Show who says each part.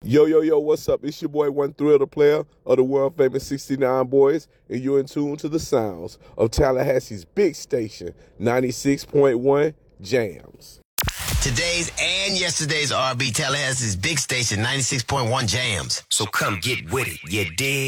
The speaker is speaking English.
Speaker 1: Yo, yo, yo, what's up? It's your boy, One Thrill, the player of the world famous 69 Boys, and you're in tune to the sounds of Tallahassee's big station, 96.1 Jams.
Speaker 2: Today's and yesterday's R&B, Tallahassee's big station, 96.1 Jams.
Speaker 3: So come get with it, you dig?